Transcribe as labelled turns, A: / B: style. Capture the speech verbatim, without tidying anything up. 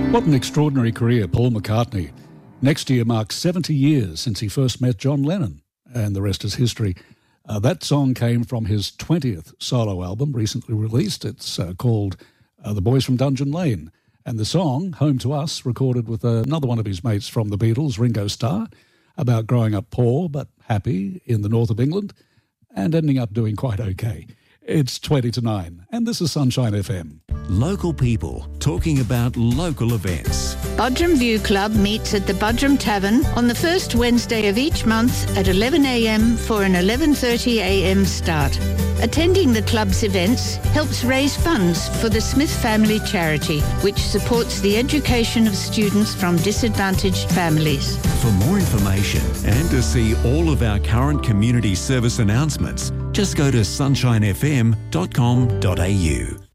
A: What an extraordinary career, Paul McCartney. Next year marks seventy years since he first met John Lennon, and the rest is history. Uh, that song came from his twentieth solo album, recently released. It's uh, called uh, The Boys from Dungeon Lane. And the song, Home to Us, recorded with uh, another one of his mates from the Beatles, Ringo Starr, about growing up poor but happy in the north of England and ending up doing quite okay. It's twenty to nine, and this is Sunshine F M.
B: Local people talking about local events.
C: Budrum View Club meets at the Budrum Tavern on the first Wednesday of each month at eleven a m for an eleven thirty a m start. Attending the club's events helps raise funds for the Smith Family Charity, which supports the education of students from disadvantaged families.
B: For more information and to see all of our current community service announcements, just go to sunshine f m dot com dot a u.